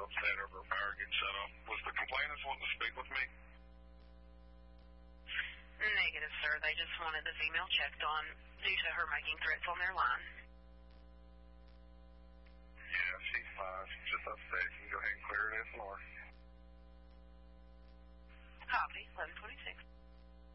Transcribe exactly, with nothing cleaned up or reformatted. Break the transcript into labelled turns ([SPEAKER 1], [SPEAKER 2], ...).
[SPEAKER 1] upset over her power getting shut off. Was the complainants wanting to speak with me?
[SPEAKER 2] Negative, sir. They just wanted the female checked on due to her making threats on their line.